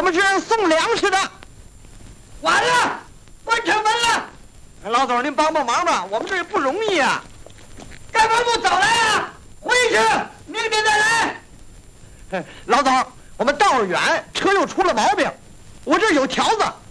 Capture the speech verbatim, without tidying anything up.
们是送粮食的。 完了，关城门了。 老总，您帮帮忙吧，我们这也不容易啊。 干嘛不早来啊？回去，明天再来。 老总，我们道儿远，车又出了毛病，我这有条子，